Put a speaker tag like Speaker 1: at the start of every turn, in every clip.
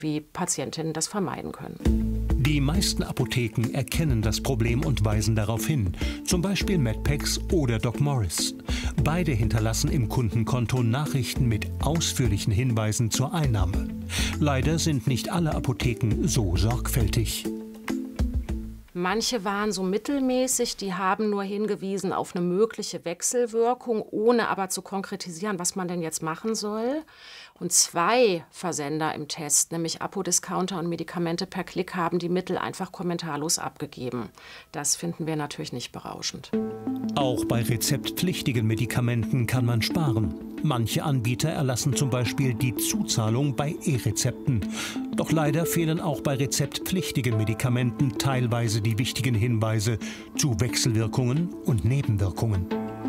Speaker 1: wie Patientinnen das vermeiden können.
Speaker 2: Die meisten Apotheken erkennen das Problem und weisen darauf hin, zum Beispiel Medpex oder Doc Morris. Beide hinterlassen im Kundenkonto Nachrichten mit ausführlichen Hinweisen zur Einnahme. Leider sind nicht alle Apotheken so sorgfältig.
Speaker 1: Manche waren so mittelmäßig, die haben nur hingewiesen auf eine mögliche Wechselwirkung, ohne aber zu konkretisieren, was man denn jetzt machen soll. Und 2 Versender im Test, nämlich Apodiscounter und Medikamente per Klick, haben die Mittel einfach kommentarlos abgegeben. Das finden wir natürlich nicht berauschend.
Speaker 2: Auch bei rezeptpflichtigen Medikamenten kann man sparen. Manche Anbieter erlassen zum Beispiel die Zuzahlung bei E-Rezepten. Doch leider fehlen auch bei rezeptpflichtigen Medikamenten teilweise die wichtigen Hinweise zu Wechselwirkungen und Nebenwirkungen.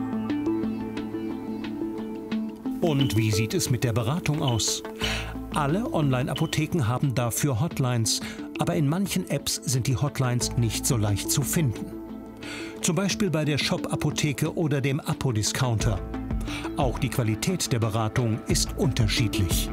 Speaker 2: Und wie sieht es mit der Beratung aus? Alle Online-Apotheken haben dafür Hotlines, aber in manchen Apps sind die Hotlines nicht so leicht zu finden. Zum Beispiel bei der Shop-Apotheke oder dem Apodiscounter. Auch die Qualität der Beratung ist unterschiedlich.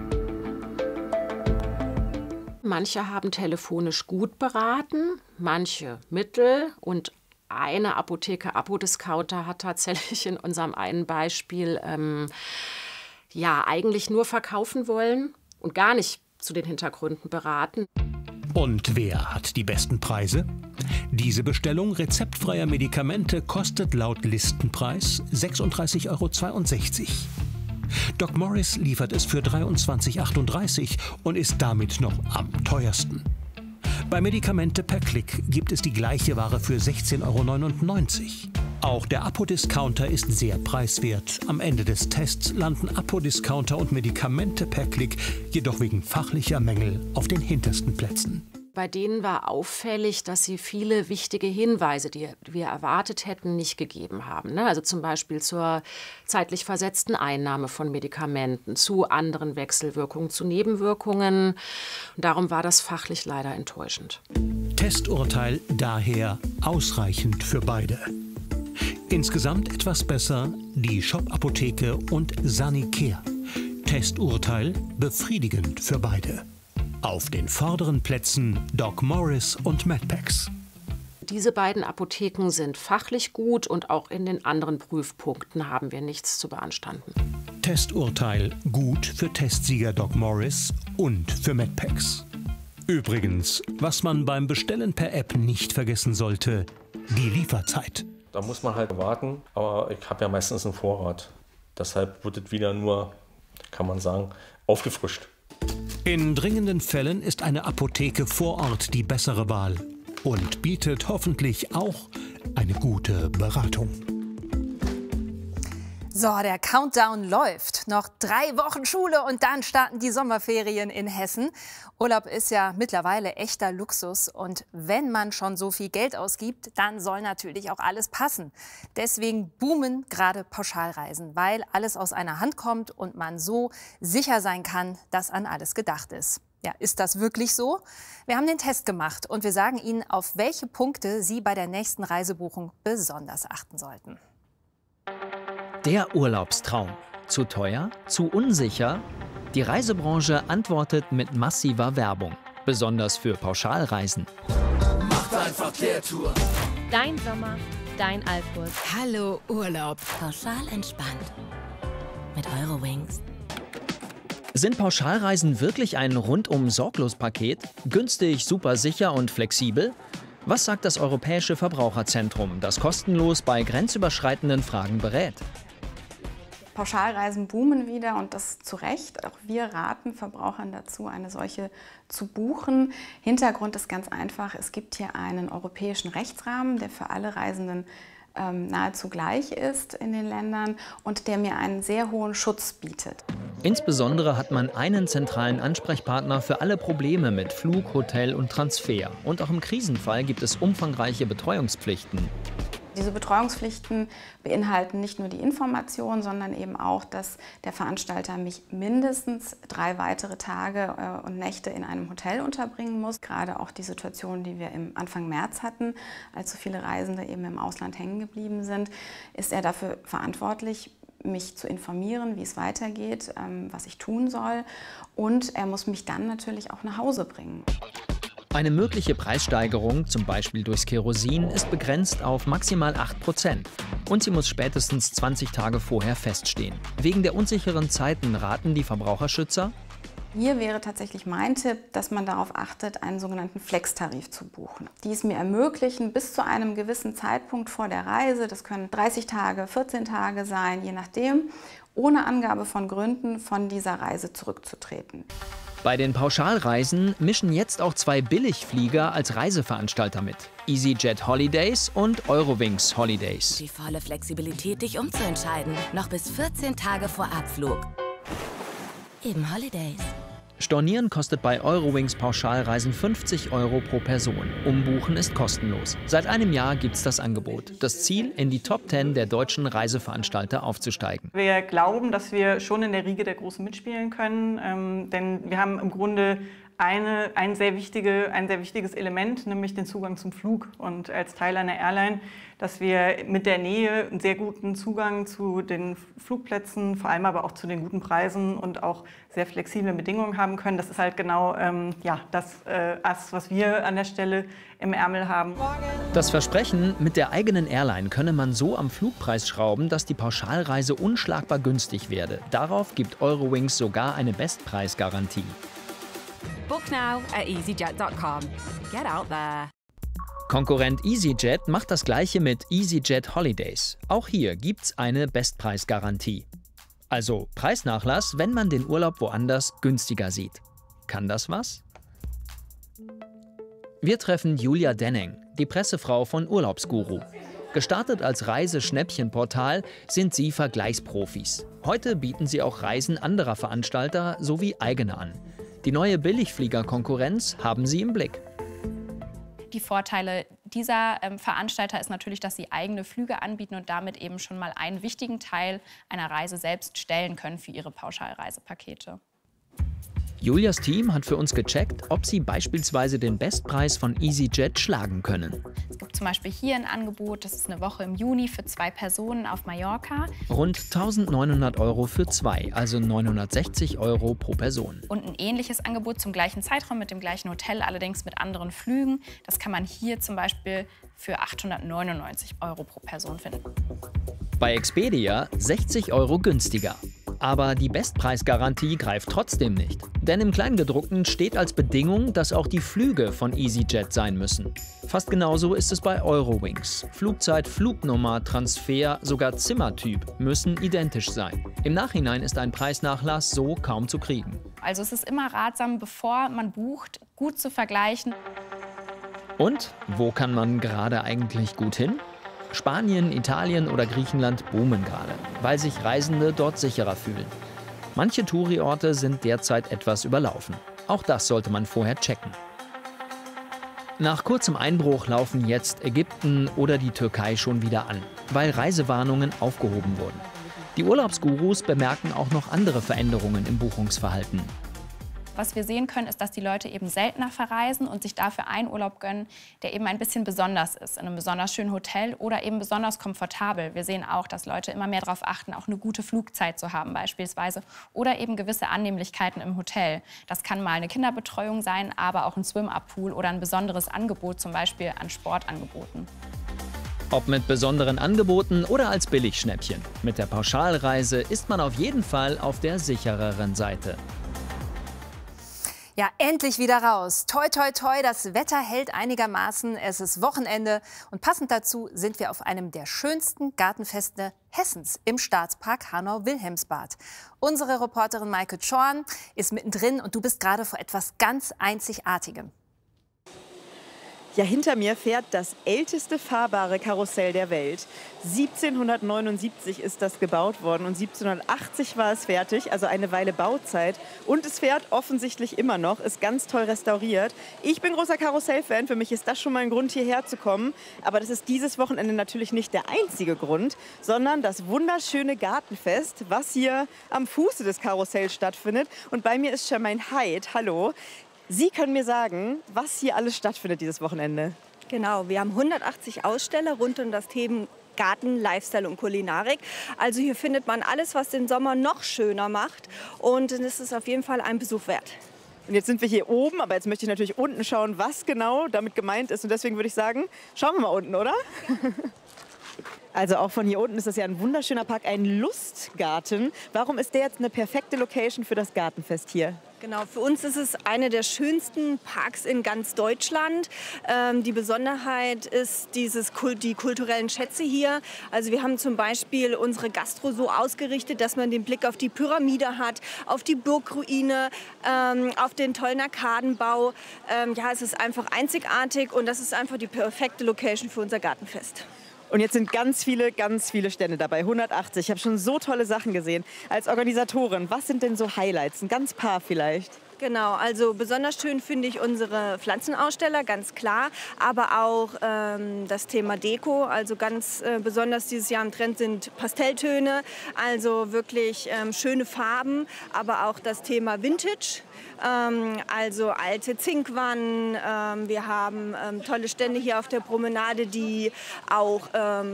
Speaker 1: Manche haben telefonisch gut beraten, manche mittel, und eine Apotheke, Apodiscounter, hat tatsächlich in unserem einen Beispiel eigentlich nur verkaufen wollen und gar nicht zu den Hintergründen beraten.
Speaker 2: Und wer hat die besten Preise? Diese Bestellung rezeptfreier Medikamente kostet laut Listenpreis 36,62 €. Doc Morris liefert es für 23,38 € und ist damit noch am teuersten. Bei Medikamente per Klick gibt es die gleiche Ware für 16,99 €. Auch der Apodiscounter ist sehr preiswert. Am Ende des Tests landen Apodiscounter und Medikamente per Klick jedoch wegen fachlicher Mängel auf den hintersten Plätzen.
Speaker 1: Bei denen war auffällig, dass sie viele wichtige Hinweise, die wir erwartet hätten, nicht gegeben haben. Also zum Beispiel zur zeitlich versetzten Einnahme von Medikamenten, zu anderen Wechselwirkungen, zu Nebenwirkungen. Und darum war das fachlich leider enttäuschend.
Speaker 2: Testurteil daher ausreichend für beide. Insgesamt etwas besser die Shop-Apotheke und Sanicare. Testurteil befriedigend für beide. Auf den vorderen Plätzen Doc Morris und Medpex.
Speaker 1: Diese beiden Apotheken sind fachlich gut und auch in den anderen Prüfpunkten haben wir nichts zu beanstanden.
Speaker 2: Testurteil gut für Testsieger Doc Morris und für Medpex. Übrigens, was man beim Bestellen per App nicht vergessen sollte, die Lieferzeit.
Speaker 3: Da muss man halt warten, aber ich habe ja meistens einen Vorrat. Deshalb wird es wieder nur, kann man sagen, aufgefrischt.
Speaker 2: In dringenden Fällen ist eine Apotheke vor Ort die bessere Wahl und bietet hoffentlich auch eine gute Beratung.
Speaker 4: So, der Countdown läuft. Noch 3 Wochen Schule und dann starten die Sommerferien in Hessen. Urlaub ist ja mittlerweile echter Luxus. Und wenn man schon so viel Geld ausgibt, dann soll natürlich auch alles passen. Deswegen boomen gerade Pauschalreisen, weil alles aus einer Hand kommt und man so sicher sein kann, dass an alles gedacht ist. Ja, ist das wirklich so? Wir haben den Test gemacht und wir sagen Ihnen, auf welche Punkte Sie bei der nächsten Reisebuchung besonders achten sollten.
Speaker 5: Der Urlaubstraum. Zu teuer? Zu unsicher? Die Reisebranche antwortet mit massiver Werbung. Besonders für Pauschalreisen.
Speaker 6: Macht einfach Verkehrtour.
Speaker 7: Dein Sommer, dein Alpkurs.
Speaker 8: Hallo Urlaub.
Speaker 9: Pauschal entspannt. Mit Eurowings.
Speaker 5: Sind Pauschalreisen wirklich ein rundum-sorglos-Paket? Günstig, super sicher und flexibel? Was sagt das Europäische Verbraucherzentrum, das kostenlos bei grenzüberschreitenden Fragen berät?
Speaker 10: Pauschalreisen boomen wieder und das zu Recht. Auch wir raten Verbrauchern dazu, eine solche zu buchen. Hintergrund ist ganz einfach, es gibt hier einen europäischen Rechtsrahmen, der für alle Reisenden nahezu gleich ist in den Ländern und der mir einen sehr hohen Schutz bietet.
Speaker 5: Insbesondere hat man einen zentralen Ansprechpartner für alle Probleme mit Flug, Hotel und Transfer. Und auch im Krisenfall gibt es umfangreiche Betreuungspflichten.
Speaker 10: Diese Betreuungspflichten beinhalten nicht nur die Information, sondern eben auch, dass der Veranstalter mich mindestens 3 weitere Tage und Nächte in einem Hotel unterbringen muss. Gerade auch die Situation, die wir im Anfang März hatten, als so viele Reisende eben im Ausland hängen geblieben sind, ist er dafür verantwortlich, mich zu informieren, wie es weitergeht, was ich tun soll. Und er muss mich dann natürlich auch nach Hause bringen.
Speaker 5: Eine mögliche Preissteigerung, zum Beispiel durchs Kerosin, ist begrenzt auf maximal 8%. Und sie muss spätestens 20 Tage vorher feststehen. Wegen der unsicheren Zeiten raten die Verbraucherschützer:
Speaker 10: Hier wäre tatsächlich mein Tipp, dass man darauf achtet, einen sogenannten Flex-Tarif zu buchen. Die es mir ermöglichen, bis zu einem gewissen Zeitpunkt vor der Reise, das können 30 Tage, 14 Tage sein, je nachdem, ohne Angabe von Gründen von dieser Reise zurückzutreten.
Speaker 5: Bei den Pauschalreisen mischen jetzt auch 2 Billigflieger als Reiseveranstalter mit: EasyJet Holidays und Eurowings Holidays.
Speaker 9: Die volle Flexibilität, dich umzuentscheiden. Noch bis 14 Tage vor Abflug. Eben Holidays.
Speaker 5: Stornieren kostet bei Eurowings Pauschalreisen 50 € pro Person. Umbuchen ist kostenlos. Seit einem Jahr gibt's das Angebot. Das Ziel, in die Top 10 der deutschen Reiseveranstalter aufzusteigen.
Speaker 8: Wir glauben, dass wir schon in der Riege der Großen mitspielen können, denn wir haben im Grunde ein sehr wichtiges Element, nämlich den Zugang zum Flug. Und als Teil einer Airline, dass wir mit der Nähe einen sehr guten Zugang zu den Flugplätzen, vor allem aber auch zu den guten Preisen und auch sehr flexiblen Bedingungen haben können. Das ist halt genau das Ass, was wir an der Stelle im Ärmel haben.
Speaker 5: Das Versprechen, mit der eigenen Airline könne man so am Flugpreis schrauben, dass die Pauschalreise unschlagbar günstig werde. Darauf gibt Eurowings sogar eine Bestpreisgarantie.
Speaker 11: Book now at easyjet.com. Get out there.
Speaker 5: Konkurrent EasyJet macht das Gleiche mit EasyJet Holidays. Auch hier gibt's eine Bestpreisgarantie. Also Preisnachlass, wenn man den Urlaub woanders günstiger sieht. Kann das was? Wir treffen Julia Denning, die Pressefrau von Urlaubsguru. Gestartet als Reiseschnäppchenportal sind sie Vergleichsprofis. Heute bieten sie auch Reisen anderer Veranstalter sowie eigene an. Die neue Billigfliegerkonkurrenz haben sie im Blick.
Speaker 12: Die Vorteile dieser Veranstalter ist natürlich, dass sie eigene Flüge anbieten und damit eben schon mal einen wichtigen Teil einer Reise selbst stellen können für ihre Pauschalreisepakete.
Speaker 5: Julias Team hat für uns gecheckt, ob sie beispielsweise den Bestpreis von EasyJet schlagen können.
Speaker 12: Es gibt zum Beispiel hier ein Angebot, das ist eine Woche im Juni für 2 Personen auf Mallorca.
Speaker 5: Rund 1.900 € für 2, also 960 € pro Person.
Speaker 12: Und ein ähnliches Angebot zum gleichen Zeitraum mit dem gleichen Hotel, allerdings mit anderen Flügen. Das kann man hier zum Beispiel für 899 € pro Person finden.
Speaker 5: Bei Expedia 60 € günstiger. Aber die Bestpreisgarantie greift trotzdem nicht. Denn im Kleingedruckten steht als Bedingung, dass auch die Flüge von EasyJet sein müssen. Fast genauso ist es bei Eurowings. Flugzeit, Flugnummer, Transfer, sogar Zimmertyp müssen identisch sein. Im Nachhinein ist ein Preisnachlass so kaum zu kriegen.
Speaker 12: Also es ist immer ratsam, bevor man bucht, gut zu vergleichen.
Speaker 5: Und wo kann man gerade eigentlich gut hin? Spanien, Italien oder Griechenland boomen gerade, weil sich Reisende dort sicherer fühlen. Manche Touri-Orte sind derzeit etwas überlaufen. Auch das sollte man vorher checken. Nach kurzem Einbruch laufen jetzt Ägypten oder die Türkei schon wieder an, weil Reisewarnungen aufgehoben wurden. Die Urlaubsgurus bemerken auch noch andere Veränderungen im Buchungsverhalten.
Speaker 12: Was wir sehen können, ist, dass die Leute eben seltener verreisen und sich dafür einen Urlaub gönnen, der eben ein bisschen besonders ist, in einem besonders schönen Hotel oder eben besonders komfortabel. Wir sehen auch, dass Leute immer mehr darauf achten, auch eine gute Flugzeit zu haben beispielsweise oder eben gewisse Annehmlichkeiten im Hotel. Das kann mal eine Kinderbetreuung sein, aber auch ein Swim-Up-Pool oder ein besonderes Angebot, zum Beispiel an Sportangeboten.
Speaker 5: Ob mit besonderen Angeboten oder als Billigschnäppchen. Mit der Pauschalreise ist man auf jeden Fall auf der sichereren Seite.
Speaker 4: Ja, endlich wieder raus. Toi, toi, toi, das Wetter hält einigermaßen. Es ist Wochenende und passend dazu sind wir auf einem der schönsten Gartenfeste Hessens im Staatspark Hanau-Wilhelmsbad. Unsere Reporterin Maike Schorn ist mittendrin und du bist gerade vor etwas ganz Einzigartigem.
Speaker 13: Ja, hinter mir fährt das älteste fahrbare Karussell der Welt. 1779 ist das gebaut worden und 1780 war es fertig, also eine Weile Bauzeit. Und es fährt offensichtlich immer noch, ist ganz toll restauriert. Ich bin großer Karussellfan, für mich ist das schon mal ein Grund, hierher zu kommen. Aber das ist dieses Wochenende natürlich nicht der einzige Grund, sondern das wunderschöne Gartenfest, was hier am Fuße des Karussells stattfindet. Und bei mir ist Jermaine Heid. Hallo. Sie können mir sagen, was hier alles stattfindet dieses Wochenende.
Speaker 14: Genau, wir haben 180 Aussteller rund um das Thema Garten, Lifestyle und Kulinarik. Also hier findet man alles, was den Sommer noch schöner macht. Und es ist auf jeden Fall ein Besuch wert.
Speaker 13: Und jetzt sind wir hier oben, aber jetzt möchte ich natürlich unten schauen, was genau damit gemeint ist. Und deswegen würde ich sagen, schauen wir mal unten, oder? Also auch von hier unten ist das ja ein wunderschöner Park, ein Lustgarten. Warum ist der jetzt eine perfekte Location für das Gartenfest hier?
Speaker 14: Genau, für uns ist es einer der schönsten Parks in ganz Deutschland. Die Besonderheit ist die kulturellen Schätze hier. Also wir haben zum Beispiel unsere Gastro so ausgerichtet, dass man den Blick auf die Pyramide hat, auf die Burgruine, auf den tollen Arkadenbau. Ja, es ist einfach einzigartig und das ist einfach die perfekte Location für unser Gartenfest.
Speaker 13: Und jetzt sind ganz viele Stände dabei, 180. Ich habe schon so tolle Sachen gesehen. Als Organisatorin, was sind denn so Highlights? Ein ganz paar vielleicht.
Speaker 14: Genau, also besonders schön finde ich unsere Pflanzenaussteller, ganz klar. Aber auch das Thema Deko, also ganz besonders dieses Jahr im Trend sind Pastelltöne. Also wirklich schöne Farben, aber auch das Thema Vintage. Also alte Zinkwannen. Wir haben tolle Stände hier auf der Promenade, die auch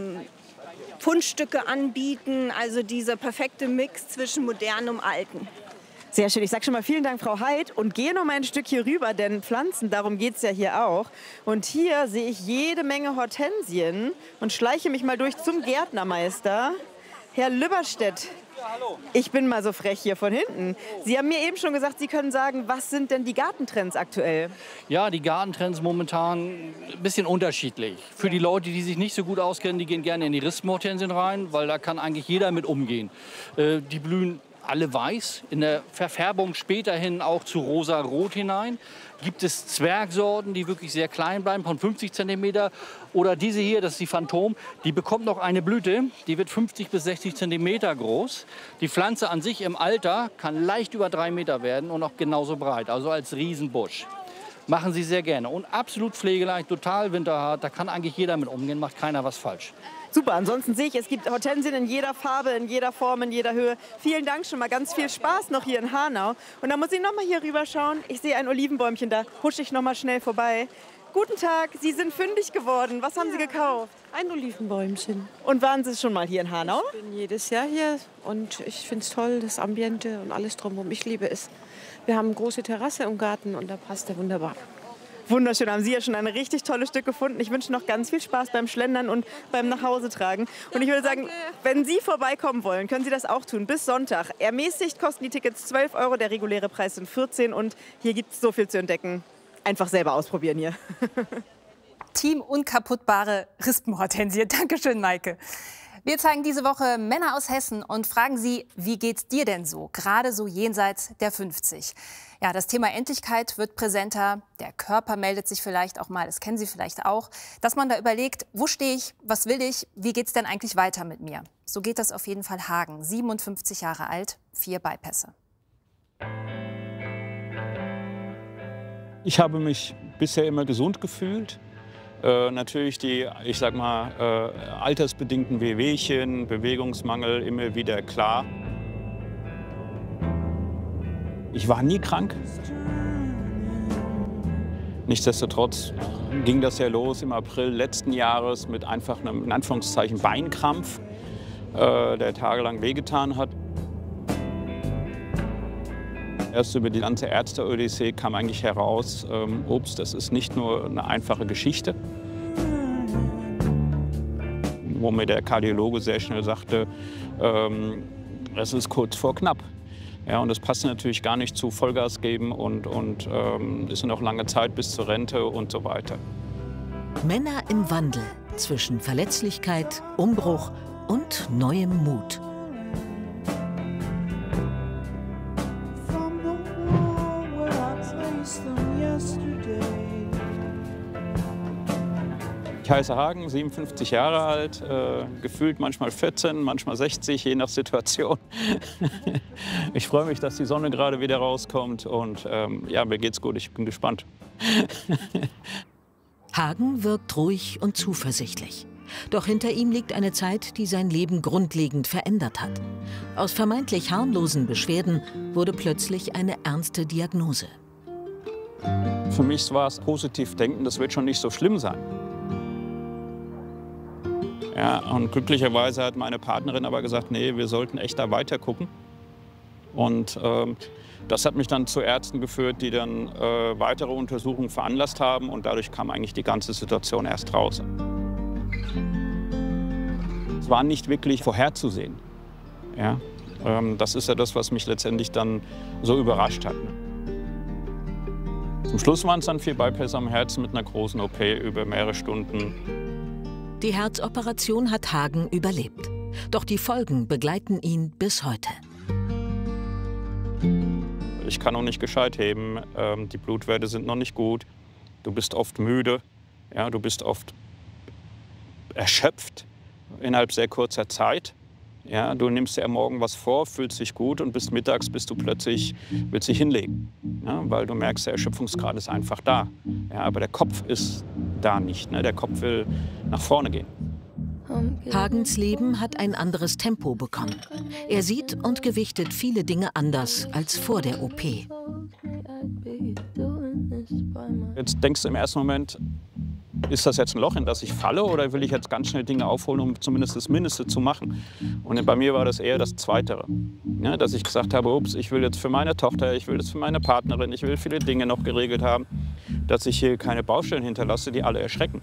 Speaker 14: Fundstücke anbieten. Also dieser perfekte Mix zwischen modern und alten.
Speaker 13: Sehr schön. Ich sage schon mal vielen Dank, Frau Heid. Und gehe noch mal ein Stück hier rüber, denn Pflanzen, darum geht es ja hier auch. Und hier sehe ich jede Menge Hortensien und schleiche mich mal durch zum Gärtnermeister. Herr Lübberstedt, ich bin mal so frech hier von hinten. Sie haben mir eben schon gesagt, Sie können sagen, was sind denn die Gartentrends aktuell?
Speaker 15: Ja, die Gartentrends momentan ein bisschen unterschiedlich. Für die Leute, die sich nicht so gut auskennen, die gehen gerne in die Rispenhortensien rein, weil da kann eigentlich jeder mit umgehen. Die blühen alle weiß, in der Verfärbung späterhin auch zu rosa-rot hinein. Gibt es Zwergsorten, die wirklich sehr klein bleiben, von 50 cm. Oder diese hier, das ist die Phantom, die bekommt noch eine Blüte, die wird 50 bis 60 cm groß. Die Pflanze an sich im Alter kann leicht über 3 Meter werden und auch genauso breit, also als Riesenbusch. Machen sie sehr gerne und absolut pflegeleicht, total winterhart, da kann eigentlich jeder mit umgehen, macht keiner was falsch.
Speaker 13: Super, ansonsten sehe ich, es gibt Hortensien in jeder Farbe, in jeder Form, in jeder Höhe. Vielen Dank schon mal, ganz viel Spaß noch hier in Hanau. Und dann muss ich noch mal hier rüber schauen. Ich sehe ein Olivenbäumchen, da husche ich noch mal schnell vorbei. Guten Tag, Sie sind fündig geworden. Was haben Sie gekauft?
Speaker 16: Ein Olivenbäumchen.
Speaker 13: Und waren Sie schon mal hier in Hanau?
Speaker 16: Ich bin jedes Jahr hier und ich finde es toll, das Ambiente und alles drumherum. Ich liebe es. Wir haben eine große Terrasse im Garten und da passt er wunderbar.
Speaker 13: Wunderschön, haben Sie ja schon ein richtig tolles Stück gefunden. Ich wünsche noch ganz viel Spaß beim Schlendern und beim Nachhausetragen. Und ich würde sagen, wenn Sie vorbeikommen wollen, können Sie das auch tun. Bis Sonntag. Ermäßigt kosten die Tickets 12 €, der reguläre Preis sind 14 € und hier gibt es so viel zu entdecken. Einfach selber ausprobieren hier.
Speaker 4: Team unkaputtbare Rispenhortensie. Dankeschön, Maike. Wir zeigen diese Woche Männer aus Hessen und fragen sie, wie geht's dir denn so? Gerade so jenseits der 50. Ja, das Thema Endlichkeit wird präsenter. Der Körper meldet sich vielleicht auch mal, das kennen Sie vielleicht auch. Dass man da überlegt, wo stehe ich, was will ich, wie geht's denn eigentlich weiter mit mir? So geht das auf jeden Fall Hagen, 57 Jahre alt, 4 Bypässe.
Speaker 17: Ich habe mich bisher immer gesund gefühlt. Natürlich die, ich sag mal, altersbedingten Wehwehchen, Bewegungsmangel immer wieder klar. Ich war nie krank. Nichtsdestotrotz ging das ja los im April letzten Jahres mit einfach einem, in Anführungszeichen, Beinkrampf, der tagelang wehgetan hat. Erst über die ganze Ärzte-Odyssee kam eigentlich heraus, ups, das ist nicht nur eine einfache Geschichte. Wo mir der Kardiologe sehr schnell sagte, es ist kurz vor knapp. Ja, und das passt natürlich gar nicht zu Vollgas geben und ist noch lange Zeit bis zur Rente und so weiter.
Speaker 18: Männer im Wandel zwischen Verletzlichkeit, Umbruch und neuem Mut.
Speaker 17: Ich heiße Hagen, 57 Jahre alt, gefühlt manchmal 14, manchmal 60, je nach Situation. Ich freue mich, dass die Sonne gerade wieder rauskommt und ja, mir geht's gut, ich bin gespannt.
Speaker 18: Hagen wirkt ruhig und zuversichtlich. Doch hinter ihm liegt eine Zeit, die sein Leben grundlegend verändert hat. Aus vermeintlich harmlosen Beschwerden wurde plötzlich eine ernste Diagnose.
Speaker 17: Für mich war es positiv denken, das wird schon nicht so schlimm sein. Ja, und glücklicherweise hat meine Partnerin aber gesagt, nee, wir sollten echt da weiter gucken. Und das hat mich dann zu Ärzten geführt, die dann weitere Untersuchungen veranlasst haben. Und dadurch kam eigentlich die ganze Situation erst raus. Es war nicht wirklich vorherzusehen. Ja? Das ist ja das, was mich letztendlich dann so überrascht hat. Ne? Zum Schluss waren es dann 4 Bypässe am Herzen mit einer großen OP über mehrere Stunden.
Speaker 18: Die Herzoperation hat Hagen überlebt. Doch die Folgen begleiten ihn bis heute.
Speaker 17: Ich kann noch nicht gescheit heben, die Blutwerte sind noch nicht gut. Du bist oft müde, ja, du bist oft erschöpft innerhalb sehr kurzer Zeit. Ja, du nimmst dir am Morgen was vor, fühlst dich gut und bis mittags willst du plötzlich hinlegen. Ja, weil du merkst, der Erschöpfungsgrad ist einfach da. Ja, aber der Kopf ist da nicht. Ne? Der Kopf will nach vorne gehen.
Speaker 18: Hagens Leben hat ein anderes Tempo bekommen. Er sieht und gewichtet viele Dinge anders als vor der OP.
Speaker 17: Jetzt denkst du im ersten Moment, ist das jetzt ein Loch, in das ich falle, oder will ich jetzt ganz schnell Dinge aufholen, um zumindest das Mindeste zu machen? Und bei mir war das eher das Zweitere. Ja, dass ich gesagt habe, ups, ich will jetzt für meine Tochter, ich will jetzt für meine Partnerin, ich will viele Dinge noch geregelt haben, dass ich hier keine Baustellen hinterlasse, die alle erschrecken.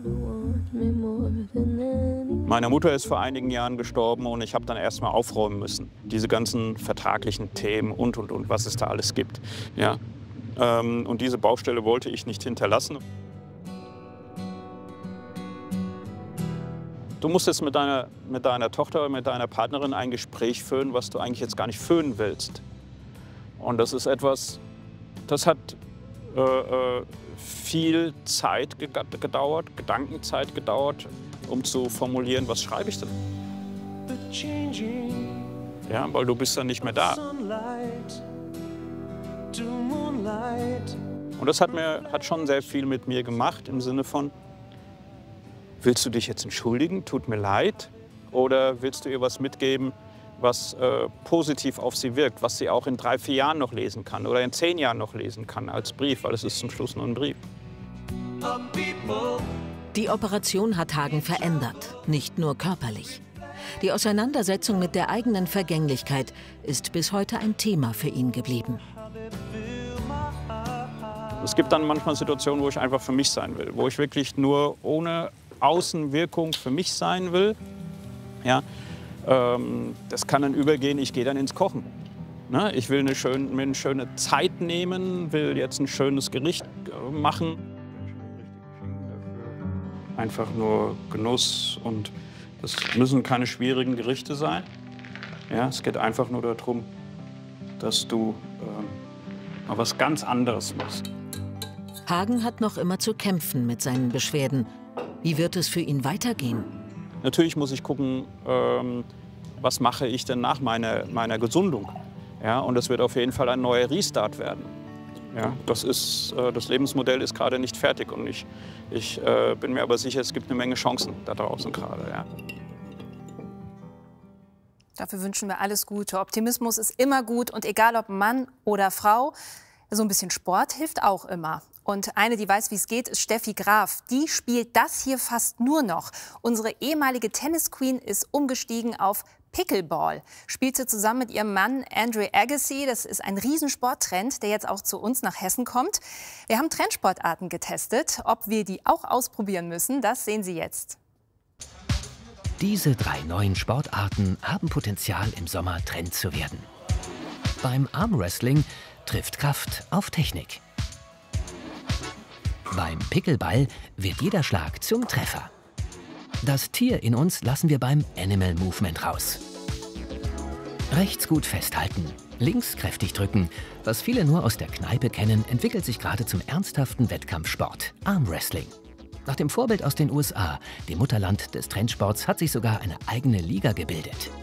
Speaker 17: Meine Mutter ist vor einigen Jahren gestorben und ich habe dann erst mal aufräumen müssen. Diese ganzen vertraglichen Themen und, was es da alles gibt. Ja. Und diese Baustelle wollte ich nicht hinterlassen. Du musst jetzt mit deiner Tochter, mit deiner Partnerin ein Gespräch führen, was du eigentlich jetzt gar nicht führen willst. Und das ist etwas, das hat viel Zeit gedauert, Gedankenzeit gedauert, um zu formulieren, was schreibe ich denn? Ja, weil du bist dann nicht mehr da. Und das hat schon sehr viel mit mir gemacht, im Sinne von, willst du dich jetzt entschuldigen, tut mir leid? Oder willst du ihr was mitgeben, was positiv auf sie wirkt, was sie auch in 3, 4 Jahren noch lesen kann oder in 10 Jahren noch lesen kann als Brief, weil es ist zum Schluss nur ein Brief.
Speaker 18: Die Operation hat Hagen verändert, nicht nur körperlich. Die Auseinandersetzung mit der eigenen Vergänglichkeit ist bis heute ein Thema für ihn geblieben.
Speaker 17: Es gibt dann manchmal Situationen, wo ich einfach für mich sein will, wo ich wirklich nur ohne Außenwirkung für mich sein will. Ja, das kann dann übergehen, ich gehe dann ins Kochen. Ne? Ich will mir eine schöne Zeit nehmen, will jetzt ein schönes Gericht machen. Einfach nur Genuss, und das müssen keine schwierigen Gerichte sein. Ja, es geht einfach nur darum, dass du mal was ganz anderes machst.
Speaker 18: Hagen hat noch immer zu kämpfen mit seinen Beschwerden. Wie wird es für ihn weitergehen?
Speaker 17: Natürlich muss ich gucken, was mache ich denn nach meiner Gesundung. Ja, und es wird auf jeden Fall ein neuer Restart werden. Ja, das Lebensmodell ist gerade nicht fertig, und ich bin mir aber sicher, es gibt eine Menge Chancen da draußen gerade. Ja.
Speaker 4: Dafür wünschen wir alles Gute. Optimismus ist immer gut, und egal ob Mann oder Frau, so ein bisschen Sport hilft auch immer. Und eine, die weiß, wie es geht, ist Steffi Graf. Die spielt das hier fast nur noch. Unsere ehemalige Tennis-Queen ist umgestiegen auf Pickleball. Spielt sie zusammen mit ihrem Mann Andre Agassi. Das ist ein Riesensporttrend, der jetzt auch zu uns nach Hessen kommt. Wir haben Trendsportarten getestet. Ob wir die auch ausprobieren müssen, das sehen Sie jetzt.
Speaker 19: Diese 3 neuen Sportarten haben Potenzial, im Sommer Trend zu werden. Beim Armwrestling trifft Kraft auf Technik. Beim Pickleball wird jeder Schlag zum Treffer. Das Tier in uns lassen wir beim Animal Movement raus. Rechts gut festhalten, links kräftig drücken. Was viele nur aus der Kneipe kennen, entwickelt sich gerade zum ernsthaften Wettkampfsport, Armwrestling. Nach dem Vorbild aus den USA, dem Mutterland des Trendsports, hat sich sogar eine eigene Liga gebildet.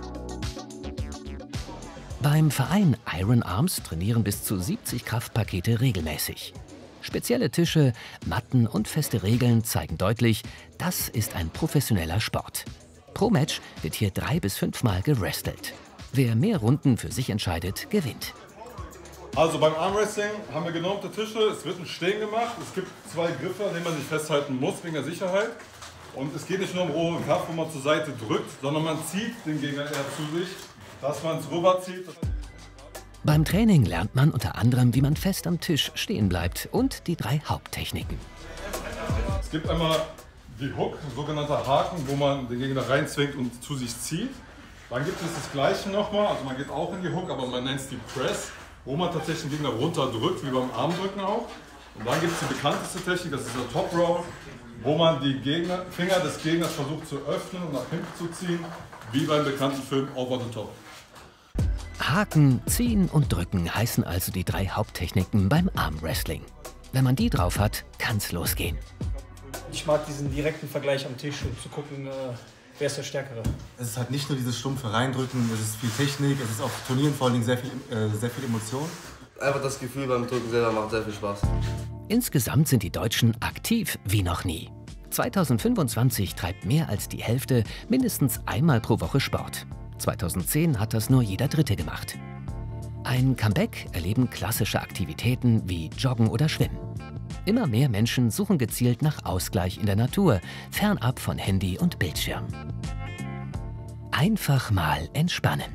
Speaker 19: Beim Verein Iron Arms trainieren bis zu 70 Kraftpakete regelmäßig. Spezielle Tische, Matten und feste Regeln zeigen deutlich, das ist ein professioneller Sport. Pro Match wird hier 3 bis 5 Mal gewrestelt. Wer mehr Runden für sich entscheidet, gewinnt.
Speaker 20: Also beim Armwrestling haben wir genormte Tische, es wird ein Stehen gemacht, es gibt 2 Griffe, an denen man sich festhalten muss wegen der Sicherheit. Und es geht nicht nur um rohen Kampf, wo man zur Seite drückt, sondern man zieht den Gegner eher zu sich, dass man es rüberzieht.
Speaker 19: Beim Training lernt man unter anderem, wie man fest am Tisch stehen bleibt und die 3 Haupttechniken.
Speaker 20: Es gibt einmal die Hook, ein sogenannter Haken, wo man den Gegner reinzwingt und zu sich zieht. Dann gibt es das Gleiche nochmal, also man geht auch in die Hook, aber man nennt es die Press, wo man tatsächlich den Gegner runterdrückt, wie beim Armdrücken auch. Und dann gibt es die bekannteste Technik, das ist der Top Row, wo man die Finger des Gegners versucht zu öffnen und nach hinten zu ziehen, wie beim bekannten Film Over the Top.
Speaker 19: Haken, Ziehen und Drücken heißen also die 3 Haupttechniken beim Armwrestling. Wenn man die drauf hat, kann's losgehen.
Speaker 21: Ich mag diesen direkten Vergleich am Tisch und zu gucken, wer ist der Stärkere.
Speaker 22: Es ist halt nicht nur dieses stumpfe Reindrücken, es ist viel Technik, es ist auf Turnieren vor allem sehr viel Emotion.
Speaker 23: Einfach das Gefühl beim Drücken selber macht sehr viel Spaß.
Speaker 19: Insgesamt sind die Deutschen aktiv wie noch nie. 2025 treibt mehr als die Hälfte mindestens einmal pro Woche Sport. 2010 hat das nur jeder Dritte gemacht. Ein Comeback erleben klassische Aktivitäten wie Joggen oder Schwimmen. Immer mehr Menschen suchen gezielt nach Ausgleich in der Natur, fernab von Handy und Bildschirm. Einfach mal entspannen.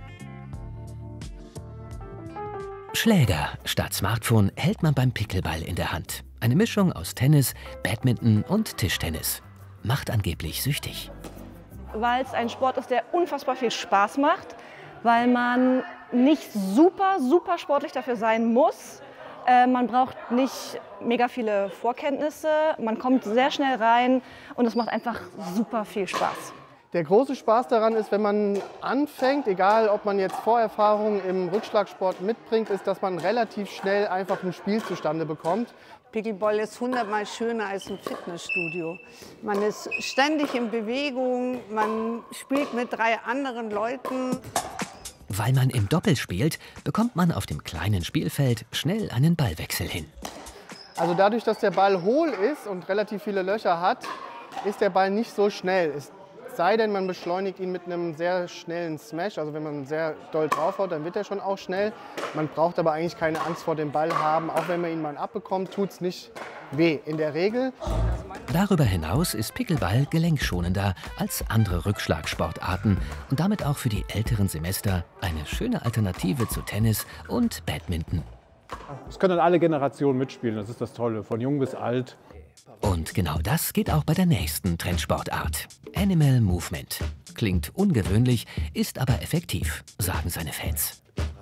Speaker 19: Schläger statt Smartphone hält man beim Pickleball in der Hand. Eine Mischung aus Tennis, Badminton und Tischtennis. Macht angeblich süchtig.
Speaker 24: Weil es ein Sport ist, der unfassbar viel Spaß macht, weil man nicht super sportlich dafür sein muss. Man braucht nicht mega viele Vorkenntnisse, man kommt sehr schnell rein und es macht einfach super viel Spaß.
Speaker 25: Der große Spaß daran ist, wenn man anfängt, egal ob man jetzt Vorerfahrungen im Rückschlagsport mitbringt, ist, dass man relativ schnell einfach ein Spiel zustande bekommt.
Speaker 26: Pickleball ist 100-mal schöner als ein Fitnessstudio. Man ist ständig in Bewegung, man spielt mit 3 anderen Leuten.
Speaker 19: Weil man im Doppel spielt, bekommt man auf dem kleinen Spielfeld schnell einen Ballwechsel hin.
Speaker 25: Also dadurch, dass der Ball hohl ist und relativ viele Löcher hat, ist der Ball nicht so schnell. Es sei denn, man beschleunigt ihn mit einem sehr schnellen Smash. Also wenn man sehr doll draufhaut, dann wird er schon auch schnell. Man braucht aber eigentlich keine Angst vor dem Ball haben. Auch wenn man ihn mal abbekommt, tut es nicht weh in der Regel.
Speaker 19: Darüber hinaus ist Pickleball gelenkschonender als andere Rückschlagsportarten und damit auch für die älteren Semester eine schöne Alternative zu Tennis und Badminton.
Speaker 27: Es können alle Generationen mitspielen, das ist das Tolle, von jung bis alt.
Speaker 19: Und genau das geht auch bei der nächsten Trendsportart. Animal Movement. Klingt ungewöhnlich, ist aber effektiv, sagen seine Fans.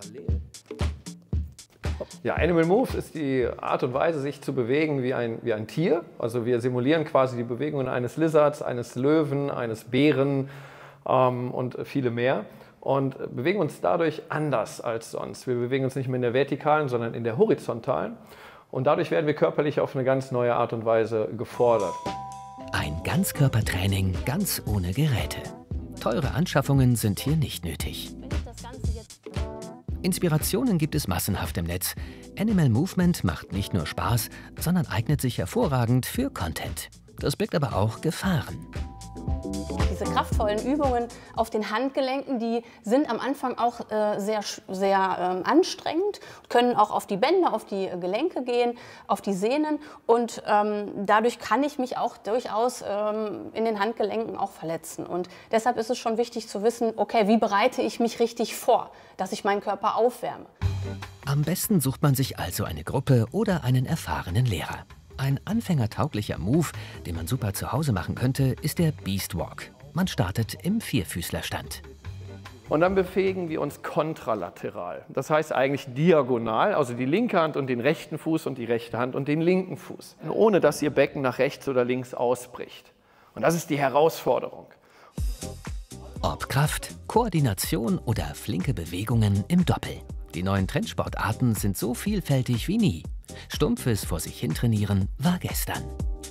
Speaker 28: Ja, Animal Moves ist die Art und Weise, sich zu bewegen wie ein Tier. Also wir simulieren quasi die Bewegungen eines Lizards, eines Löwen, eines Bären und viele mehr. Und bewegen uns dadurch anders als sonst. Wir bewegen uns nicht mehr in der vertikalen, sondern in der horizontalen. Und dadurch werden wir körperlich auf eine ganz neue Art und Weise gefordert.
Speaker 19: Ein Ganzkörpertraining ganz ohne Geräte. Teure Anschaffungen sind hier nicht nötig. Inspirationen gibt es massenhaft im Netz. Animal Movement macht nicht nur Spaß, sondern eignet sich hervorragend für Content. Das birgt aber auch Gefahren.
Speaker 29: Diese kraftvollen Übungen auf den Handgelenken, die sind am Anfang auch sehr anstrengend, können auch auf die Bänder, auf die Gelenke gehen, auf die Sehnen und dadurch kann ich mich auch durchaus in den Handgelenken auch verletzen. Und deshalb ist es schon wichtig zu wissen, okay, wie bereite ich mich richtig vor, dass ich meinen Körper aufwärme.
Speaker 19: Am besten sucht man sich also eine Gruppe oder einen erfahrenen Lehrer. Ein anfängertauglicher Move, den man super zu Hause machen könnte, ist der Beast Walk. Man startet im Vierfüßlerstand.
Speaker 28: Und dann bewegen wir uns kontralateral. Das heißt eigentlich diagonal, also die linke Hand und den rechten Fuß und die rechte Hand und den linken Fuß. Ohne dass Ihr Becken nach rechts oder links ausbricht. Und das ist die Herausforderung.
Speaker 19: Ob Kraft, Koordination oder flinke Bewegungen im Doppel. Die neuen Trendsportarten sind so vielfältig wie nie. Stumpfes vor sich hin trainieren war gestern.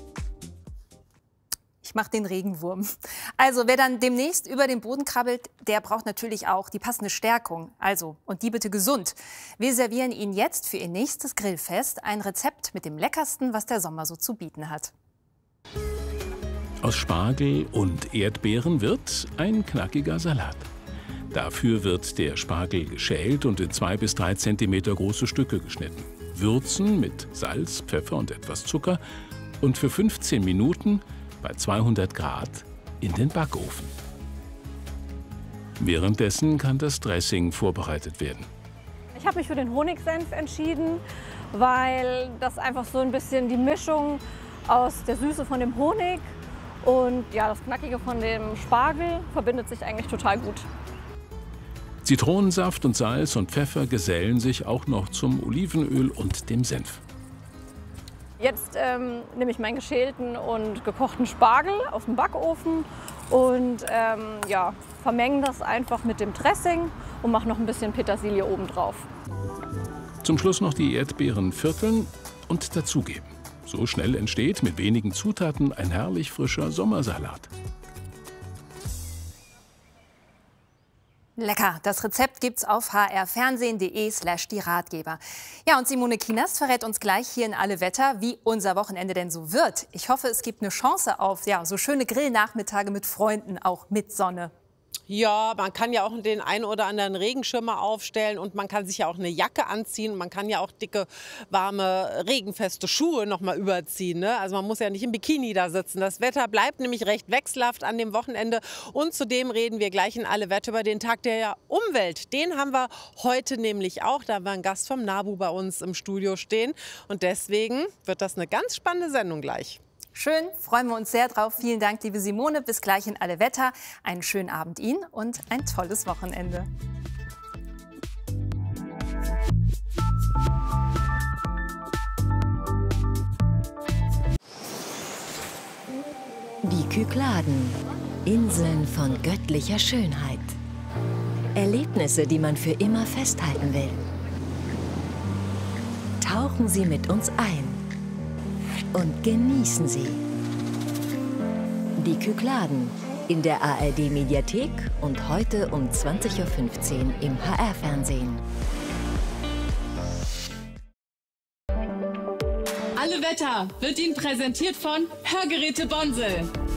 Speaker 4: Ich mache den Regenwurm. Also wer dann demnächst über den Boden krabbelt, der braucht natürlich auch die passende Stärkung. Also, und die bitte gesund. Wir servieren Ihnen jetzt für Ihr nächstes Grillfest ein Rezept mit dem Leckersten, was der Sommer so zu bieten hat.
Speaker 2: Aus Spargel und Erdbeeren wird ein knackiger Salat. Dafür wird der Spargel geschält und in 2 bis 3 cm große Stücke geschnitten. Würzen mit Salz, Pfeffer und etwas Zucker und für 15 Minuten
Speaker 1: bei 200 Grad in den Backofen. Währenddessen kann das Dressing vorbereitet werden.
Speaker 24: Ich habe mich für den Honigsenf entschieden, weil das einfach so ein bisschen die Mischung aus der Süße von dem Honig und ja, das Knackige von dem Spargel verbindet sich eigentlich total gut.
Speaker 1: Zitronensaft und Salz und Pfeffer gesellen sich auch noch zum Olivenöl und dem Senf.
Speaker 24: Jetzt nehme ich meinen geschälten und gekochten Spargel aus dem Backofen und ja, vermenge das einfach mit dem Dressing und mache noch ein bisschen Petersilie obendrauf.
Speaker 1: Zum Schluss noch die Erdbeeren vierteln und dazugeben. So schnell entsteht mit wenigen Zutaten ein herrlich frischer Sommersalat.
Speaker 4: Lecker. Das Rezept gibt's auf hrfernsehen.de/die Ratgeber. Ja, und Simone Kienast verrät uns gleich hier in Alle Wetter, wie unser Wochenende denn so wird. Ich hoffe, es gibt eine Chance auf so schöne Grillnachmittage mit Freunden, auch mit Sonne.
Speaker 3: Ja, man kann ja auch den einen oder anderen Regenschirmer aufstellen und man kann sich ja auch eine Jacke anziehen. Man kann ja auch dicke, warme, regenfeste Schuhe noch mal überziehen. Ne? Also man muss ja nicht im Bikini da sitzen. Das Wetter bleibt nämlich recht wechselhaft an dem Wochenende. Und zudem reden wir gleich in Alle Wetter über den Tag der Umwelt. Den haben wir heute nämlich auch. Da war ein Gast vom NABU bei uns im Studio stehen. Und deswegen wird das eine ganz spannende Sendung gleich.
Speaker 4: Schön, freuen wir uns sehr drauf. Vielen Dank, liebe Simone. Bis gleich in Alle Wetter. Einen schönen Abend Ihnen und ein tolles Wochenende.
Speaker 6: Die Kykladen, Inseln von göttlicher Schönheit. Erlebnisse, die man für immer festhalten will. Tauchen Sie mit uns ein und genießen Sie. Die Kykladen in der ARD-Mediathek und heute um 20:15 Uhr im HR-Fernsehen.
Speaker 7: Alle Wetter wird Ihnen präsentiert von Hörgeräte Bonsel.